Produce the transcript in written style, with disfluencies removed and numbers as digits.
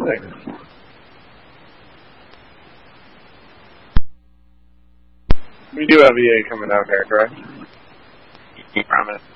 Thanks. We do have EA coming out there, correct? Promise.